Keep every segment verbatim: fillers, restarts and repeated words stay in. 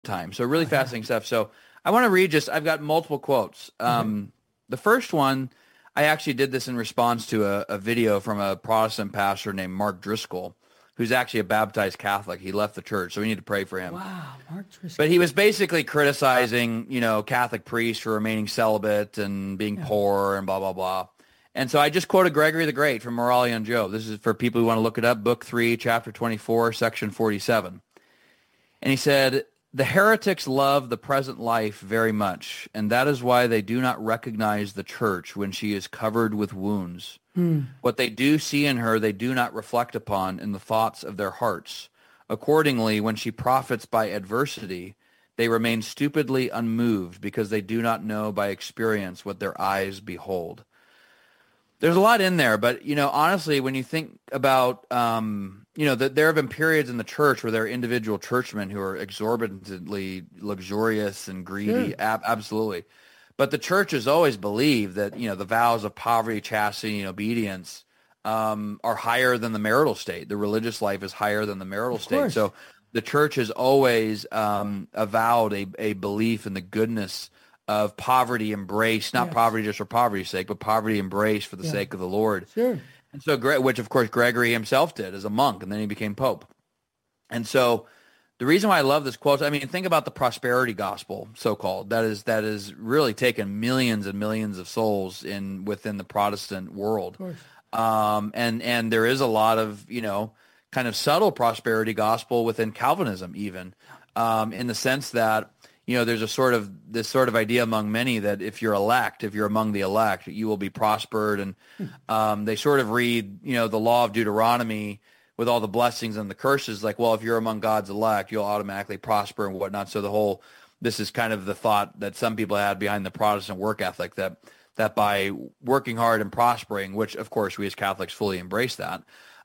time. So really fascinating stuff. So I want to read just, I've got multiple quotes. Um, mm-hmm. The first one, I actually did this in response to a, a video from a Protestant pastor named Mark Driscoll, who's actually a baptized Catholic. He left the church, so we need to pray for him. Wow, Mark Driscoll. But he was basically criticizing, you know, Catholic priests for remaining celibate and being yeah. poor and blah, blah, blah. And so I just quoted Gregory the Great from Moralia and Job. This is for people who want to look it up, book three, chapter twenty-four, section forty-seven. And he said, the heretics love the present life very much, and that is why they do not recognize the church when she is covered with wounds. Hmm. What they do see in her, they do not reflect upon in the thoughts of their hearts. Accordingly, when she profits by adversity, they remain stupidly unmoved because they do not know by experience what their eyes behold. There's a lot in there, but, you know, honestly, when you think about, um, you know, that there have been periods in the church where there are individual churchmen who are exorbitantly luxurious and greedy. Sure. Ab- absolutely. But the church has always believed that, you know, the vows of poverty, chastity, and obedience um, are higher than the marital state. The religious life is higher than the marital of state. Course. So the church has always um, avowed a, a belief in the goodness of poverty embrace, not yes. poverty just for poverty's sake, but poverty embrace for the yeah. sake of the Lord. Sure. And so, which of course Gregory himself did as a monk, and then he became pope. And so the reason why I love this quote, I mean, think about the prosperity gospel, so-called, that is that is really taken millions and millions of souls in within the Protestant world. Of course. Um, and, and there is a lot of, you know, kind of subtle prosperity gospel within Calvinism even, um, in the sense that, you know, there's a sort of this sort of idea among many that if you're elect, if you're among the elect, you will be prospered. And um, they sort of read, you know, the law of Deuteronomy with all the blessings and the curses, like, well, if you're among God's elect, you'll automatically prosper and whatnot. So the whole, this is kind of the thought that some people had behind the Protestant work ethic, that that by working hard and prospering, which of course we as Catholics fully embrace that,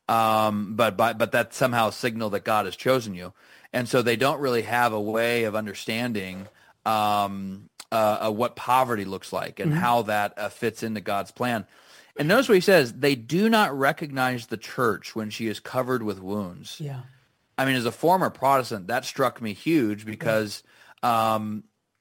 um, but but but that somehow signal that God has chosen you. And so they don't really have a way of understanding um, uh, uh, what poverty looks like and mm-hmm. how that uh, fits into God's plan. And notice what he says, they do not recognize the church when she is covered with wounds. Yeah. I mean, as a former Protestant, that struck me huge because um,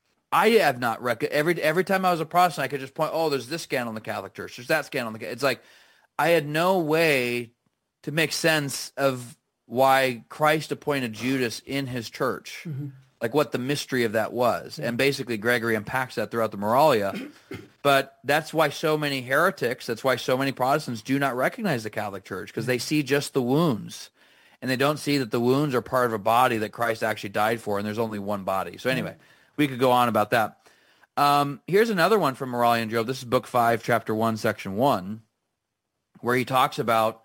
I have not, rec- every every time I was a Protestant, I could just point, oh, there's this scandal in the Catholic Church, there's that scandal in the, it's like, I had no way to make sense of why Christ appointed Judas in his church, mm-hmm. like what the mystery of that was. Yeah. And basically Gregory unpacks that throughout the Moralia. But that's why so many heretics, that's why so many Protestants do not recognize the Catholic Church, because they see just the wounds. And they don't see that the wounds are part of a body that Christ actually died for, and there's only one body. So anyway, we could go on about that. Um, here's another one from Moralia and Job. This is book five, chapter one, section one, where he talks about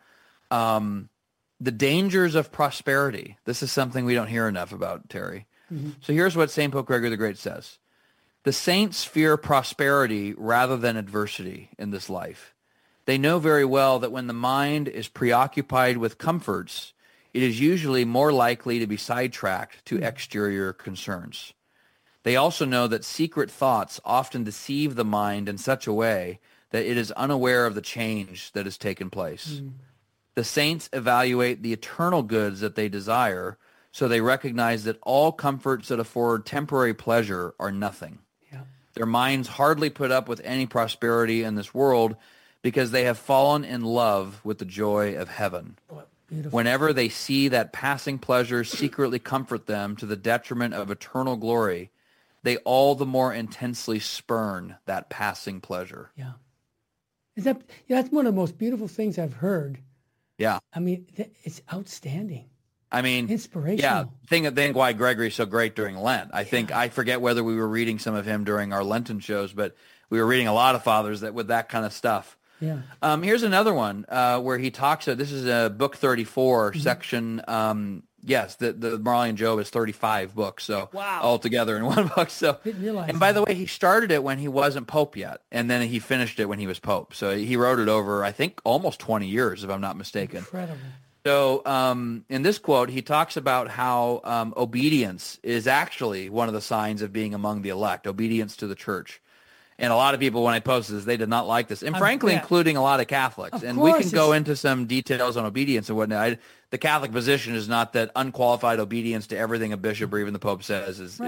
um, the dangers of prosperity. This is something we don't hear enough about, Terry. Mm-hmm. So here's what Saint Pope Gregory the Great says. The saints fear prosperity rather than adversity in this life. They know very well that when the mind is preoccupied with comforts, it is usually more likely to be sidetracked to exterior concerns. They also know that secret thoughts often deceive the mind in such a way that it is unaware of the change that has taken place. Mm. The saints evaluate the eternal goods that they desire, so they recognize that all comforts that afford temporary pleasure are nothing. Yeah. Their minds hardly put up with any prosperity in this world because they have fallen in love with the joy of heaven. Oh, beautiful. Whenever they see that passing pleasures secretly comfort them to the detriment of eternal glory, they all the more intensely spurn that passing pleasure. Yeah. Is that, yeah, that's one of the most beautiful things I've heard. Yeah. I mean, it's outstanding. I mean, inspirational. Yeah, think think why Gregory's so great during Lent. I yeah. think I forget whether we were reading some of him during our Lenten shows, but we were reading a lot of fathers that with that kind of stuff. Yeah. Um, here's another one uh, where he talks. Uh, this is uh, book thirty-four, mm-hmm. section. Um, yes, the the Moralia and Job is thirty-five books, so wow. all together in one book. So, didn't realize and by that. the way, he started it when he wasn't pope yet, and then he finished it when he was pope. So he wrote it over, I think, almost twenty years, if I'm not mistaken. Incredible. So um, in this quote, he talks about how um, obedience is actually one of the signs of being among the elect, obedience to the church. And a lot of people, when I posted this, they did not like this. And I frankly, bet. including a lot of Catholics. Of and we course can go it's- into some details on obedience and whatnot. I, the Catholic position is not that unqualified obedience to everything a bishop or even the Pope says is,